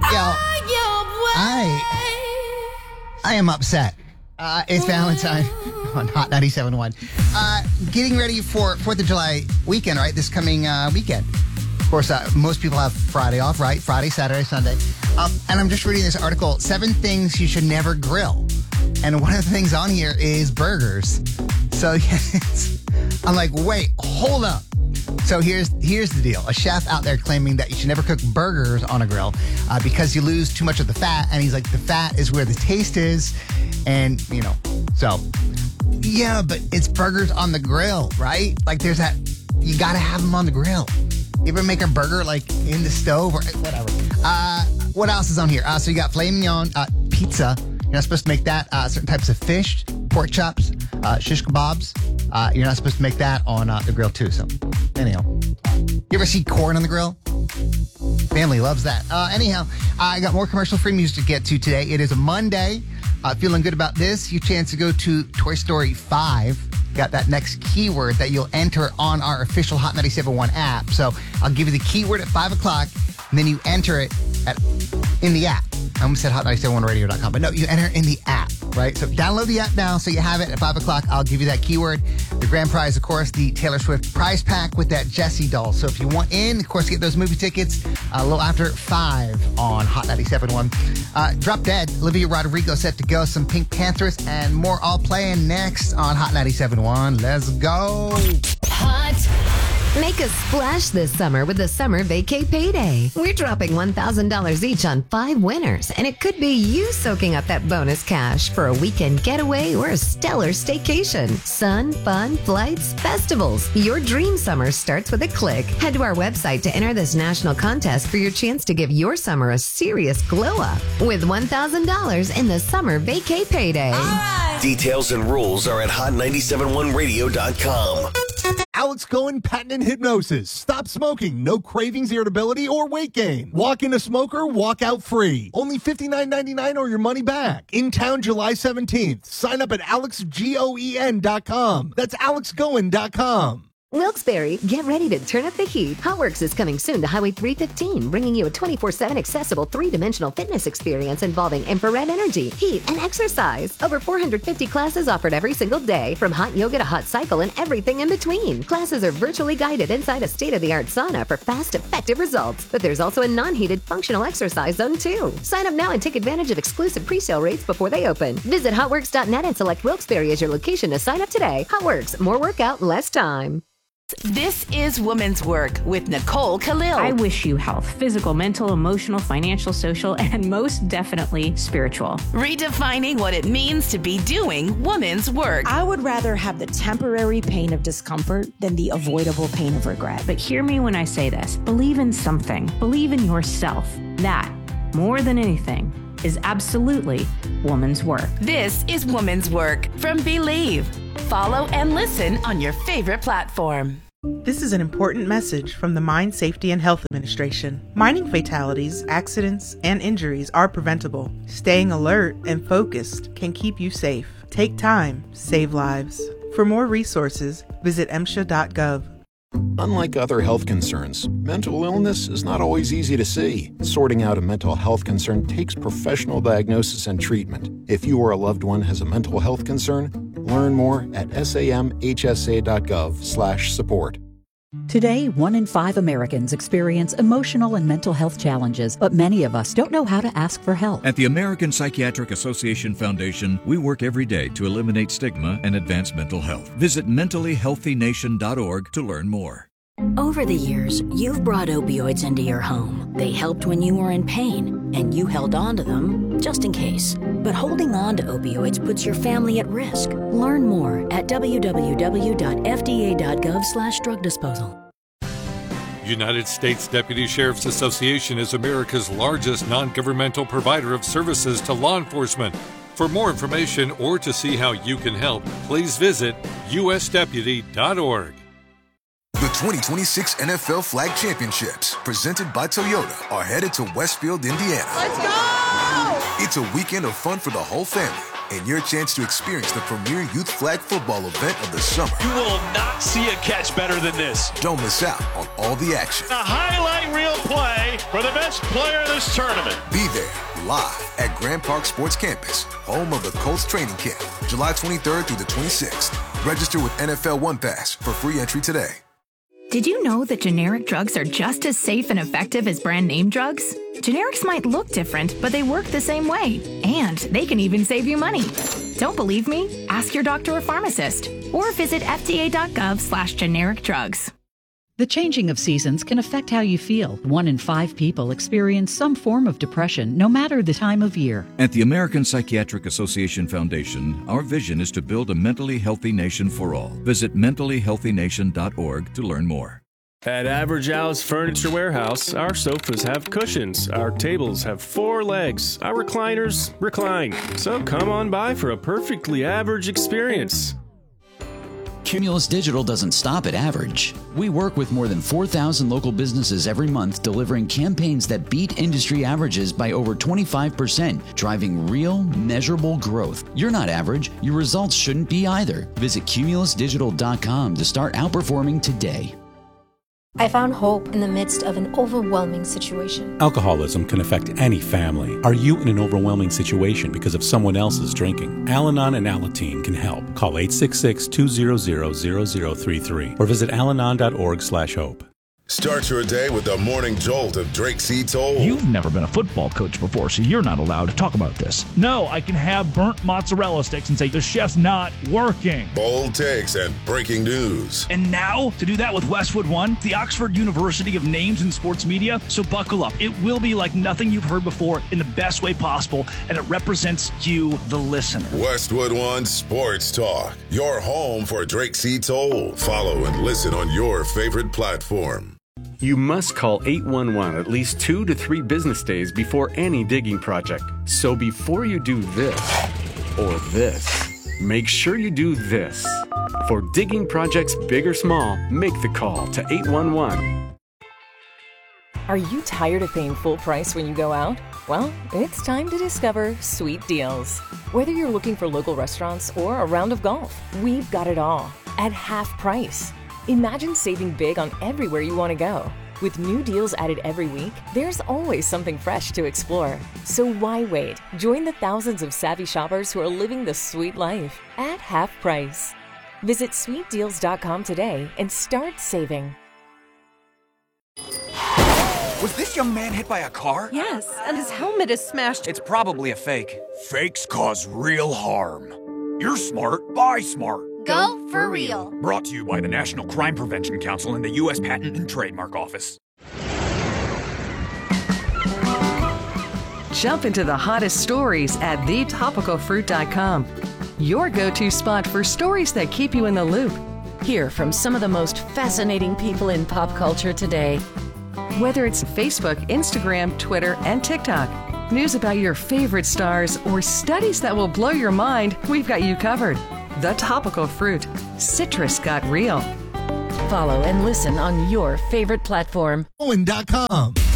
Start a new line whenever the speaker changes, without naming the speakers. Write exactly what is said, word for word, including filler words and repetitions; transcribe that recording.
Yo, I, I am upset. Uh, it's Valentine on Hot ninety-seven point one. Uh, getting ready for fourth of July weekend, right? This coming uh, weekend. Of course, uh, most people have Friday off, right? Friday, Saturday, Sunday. Um, and I'm just reading this article, seven things you should never grill. And one of the things on here is burgers. So yes, I'm like, wait, hold up. So here's here's the deal. A chef out there claiming that you should never cook burgers on a grill uh, because you lose too much of the fat. And he's like, the fat is where the taste is. And, you know, so, yeah, but it's burgers on the grill, right? Like there's that, you got to have them on the grill. You ever make a burger like in the stove or whatever? Uh, what else is on here? Uh, so you got filet mignon, uh, pizza. You're not supposed to make that. Uh, certain types of fish, pork chops, uh, shish kebabs. Uh, you're not supposed to make that on uh, the grill too. So, anyhow, you ever see corn on the grill? Family loves that. Uh, anyhow, I got more commercial-free music to get to today. It is a Monday. Uh, feeling good about this? You chance to go to Toy Story five. Got that next keyword that you'll enter on our official Hot ninety-seven point one app. So I'll give you the keyword at five o'clock, and then you enter it at in the app. I almost said hot ninety-seven point one radio dot com, but no, you enter it in the app, right? So download the app now so you have it at five o'clock. I'll give you that keyword. The grand prize, of course, the Taylor Swift prize pack with that Jessie doll. So if you want in, of course, get those movie tickets a little after five on Hot ninety-seven point one. Uh, Drop Dead, Olivia Rodrigo set to go. Some Pink Panthers and more all playing next on Hot ninety-seven point one. Let's go.
Hot. Make a splash this summer with the Summer Vacay Payday. We're dropping one thousand dollars each on five winners, and it could be you soaking up that bonus cash for a weekend getaway or a stellar staycation. Sun, fun, flights, festivals. Your dream summer starts with a click. Head to our website to enter this national contest for your chance to give your summer a serious glow up with one thousand dollars in the Summer Vacay Payday.
Right. Details and rules are at hot ninety-seven point one radio dot com.
Alex Cohen Patent and Hypnosis. Stop smoking. No cravings, irritability, or weight gain. Walk in a smoker, walk out free. Only fifty-nine ninety-nine or your money back. In town July seventeenth. Sign up at alex goen dot com. That's alex goen dot com.
Wilkes-Barre, get ready to turn up the heat. HotWorks is coming soon to Highway three fifteen, bringing you a twenty-four seven accessible three-dimensional fitness experience involving infrared energy, heat, and exercise. Over four hundred fifty classes offered every single day, from hot yoga to hot cycle and everything in between. Classes are virtually guided inside a state-of-the-art sauna for fast, effective results. But there's also a non-heated functional exercise zone, too. Sign up now and take advantage of exclusive pre-sale rates before they open. Visit hotworks dot net and select Wilkes-Barre as your location to sign up today. HotWorks, more workout, less time.
This is Women's Work with Nicole Khalil.
I wish you health, physical, mental, emotional, financial, social, and most definitely spiritual.
Redefining what it means to be doing women's work.
I would rather have the temporary pain of discomfort than the avoidable pain of regret.
But hear me when I say this. Believe in something. Believe in yourself. That, more than anything, is absolutely woman's work.
This is Woman's Work from Believe. Follow and listen on your favorite platform.
This is an important message from the Mine Safety and Health Administration. Mining fatalities, accidents, and injuries are preventable. Staying alert and focused can keep you safe. Take time, save lives. For more resources, visit m s h a dot gov.
Unlike other health concerns, mental illness is not always easy to see. Sorting out a mental health concern takes professional diagnosis and treatment. If you or a loved one has a mental health concern, learn more at samhsa.gov slash support.
Today, one in five Americans experience emotional and mental health challenges, but many of us don't know how to ask for help.
At the American Psychiatric Association Foundation, we work every day to eliminate stigma and advance mental health. Visit mentally healthy nation dot org to learn more.
Over the years, you've brought opioids into your home. They helped when you were in pain, and you held on to them just in case. But holding on to opioids puts your family at risk. Learn more at w w w dot f d a dot gov slash drug disposal.
United States Deputy Sheriff's Association is America's largest non-governmental provider of services to law enforcement. For more information or to see how you can help, please visit u s deputy dot org.
The twenty twenty-six N F L Flag Championships, presented by Toyota, are headed to Westfield, Indiana.
Let's go!
It's a weekend of fun for the whole family. and your chance to experience the premier youth flag football event of the summer.
You will not see a catch better than this.
Don't miss out on all the action.
A highlight reel play for the best player in this tournament.
Be there live at Grand Park Sports Campus, home of the Colts training camp, July twenty-third through the twenty-sixth. Register with N F L One Pass for free entry today.
Did you know that generic drugs are just as safe and effective as brand name drugs? Generics might look different, but they work the same way. And they can even save you money. Don't believe me? Ask your doctor or pharmacist. Or visit F D A dot gov slash generic drugs.
The changing of seasons can affect how you feel. One in five people experience some form of depression, no matter the time of year.
At the American Psychiatric Association Foundation, our vision is to build a mentally healthy nation for all. Visit mentally healthy nation dot org to learn more.
At Average Al's Furniture Warehouse, our sofas have cushions, our tables have four legs, our recliners recline. So come on by for a perfectly average experience.
Cumulus Digital doesn't stop at average. We work with more than four thousand local businesses every month, delivering campaigns that beat industry averages by over twenty-five percent, driving real, measurable growth. You're not average. Your results shouldn't be either. Visit cumulus digital dot com to start outperforming today.
I found hope in the midst of an overwhelming situation.
Alcoholism can affect any family. Are you in an overwhelming situation because of someone else's drinking? Al-Anon and Alateen can help. Call eight six six, two hundred, zero zero three three or visit al anon dot org slash hope.
Start your day with the morning jolt of Drake C. Toll.
You've never been a football coach before, so you're not allowed to talk about this. No, I can have burnt mozzarella sticks and say the chef's not working.
Bold takes and breaking news.
And now, to do that with Westwood One, the Oxford University of Names in Sports Media. So buckle up. It will be like nothing you've heard before in the best way possible, and it represents you, the listener.
Westwood One Sports Talk, your home for Drake C. Toll. Follow and listen on your favorite platform.
You must call eight one one at least two to three business days before any digging project. So before you do this or this, make sure you do this. For digging projects big or small, make the call to eight one one.
Are you tired of paying full price when you go out? Well, it's time to discover Sweet Deals. Whether you're looking for local restaurants or a round of golf, we've got it all at half price. Imagine saving big on everywhere you want to go. With new deals added every week, there's always something fresh to explore. So why wait? Join the thousands of savvy shoppers who are living the sweet life at half price. Visit sweet deals dot com today and start saving.
Was this young man hit by a car?
Yes, and his helmet is smashed.
It's probably a fake. Fakes cause real harm. You're smart, buy smart.
Go for real.
Brought to you by the National Crime Prevention Council and the U S Patent and Trademark Office.
Jump into the hottest stories at the topical fruit dot com. Your go-to spot for stories that keep you in the loop. Hear from some of the most fascinating people in pop culture today. Whether it's Facebook, Instagram, Twitter, and TikTok, news about your favorite stars, or studies that will blow your mind, we've got you covered. The Topical Fruit. Citrus got real. Follow and listen on your favorite platform.
Owen dot com.